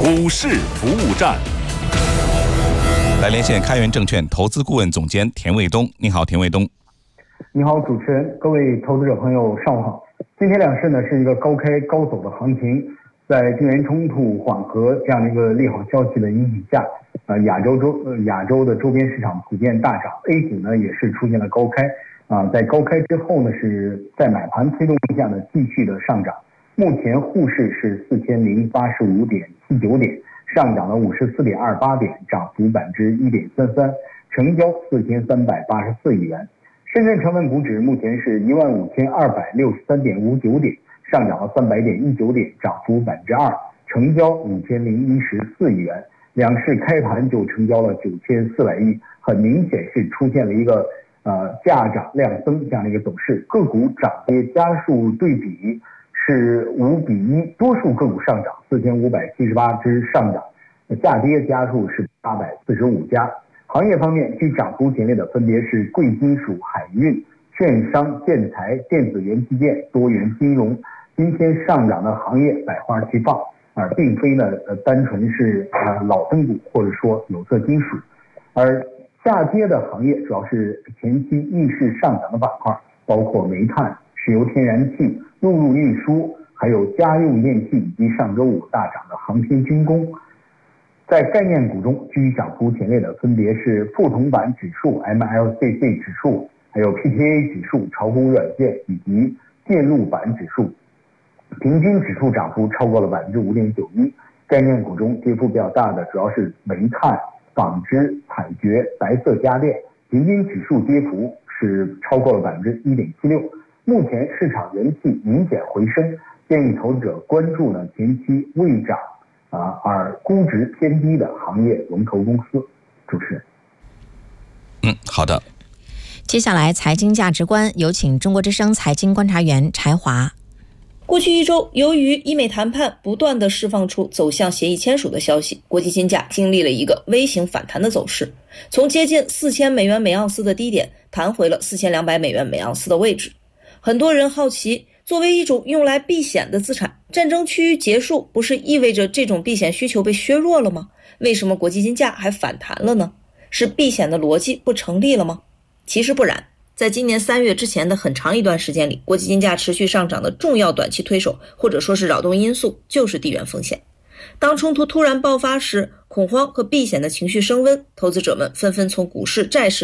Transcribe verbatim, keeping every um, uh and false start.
股市服务站。 来连线开源证券投资顾问总监田卫东。你好，田卫东。 你好，主持人，各位投资者朋友，上午好。今天两市呢是一个高开高走的行情，在地缘冲突缓和这样的一个利好消息的引领下，呃，亚洲周呃亚洲的周边市场普遍大涨 ，A 股呢也是出现了高开啊、呃，在高开之后呢是在买盘推动下呢继续的上涨。目前沪市是四千零八十五点七九点，上涨了五十四点二八点，涨幅百分之一点三三，成交四千三百八十四亿元。深圳成分股指目前是一万五千二百六十三点五九点，上涨了三百点一九点，涨幅百分之二，成交五千零一十四亿元。两市开盘就成交了九千四百亿，很明显是出现了一个呃价涨量增这样的一个走势。个股涨跌家数对比是五比一，多数个股上涨，四千五百七十八只上涨，下跌家数是八百四十五家。行业方面，居涨幅前列的分别是贵金属、海运、券商、建材、电子元器件、多元金融。今天上涨的行业百花齐放，而并非呢呃单纯是呃老灯股或者说有色金属。而下跌的行业主要是前期逆势上涨的板块，包括煤炭、石油天然气、陆路运输，还有家用电器，以及上周五大涨的航天军工。在概念股中，居涨幅前列的分别是富铜板指数、M L C C 指数，还有 P T A 指数、炒股软件以及电路板指数。平均指数涨幅超过了百分之五点九一。概念股中跌幅比较大的主要是煤炭、纺织、采掘、白色家电，平均指数跌幅是超过了百分之一点七六。目前市场人气明显回升，建议投资者关注呢前期未涨啊而估值偏低的行业龙头公司。主持人。 嗯，好的。 接下来财经价值观，有请中国之声财经观察员柴华。 过去一周，由于医美谈判不断地释放出走向协议签署的消息，国际金价经历了一个微型反弹的走势，从接近四千美元每盎司的低点弹回了四千两百美元每盎司的位置。很多人好奇，作为一种用来避险的资产，战争区域结束不是意味着这种避险需求被削弱了吗？为什么国际金价还反弹了呢？是避险的逻辑不成立了吗？其实不然。在今年三月之前的很长一段时间里，国际金价持续上涨的重要短期推手或者说是扰动因素就是地缘风险。当冲突突然爆发时，恐慌和避险的情绪升温，投资者们纷纷从股市、债市